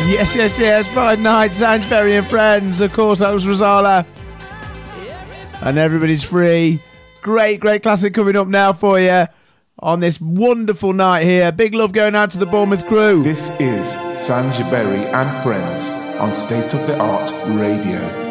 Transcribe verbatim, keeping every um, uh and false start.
Yes, yes, yes. Friday night, Sainsbury and Friends. Of course, that was Rosala. And Everybody's Free. Great, great classic coming up now for you on this wonderful night here. Big love going out to the Bournemouth crew. This is Sanjay Berry and Friends on State of the Art Radio.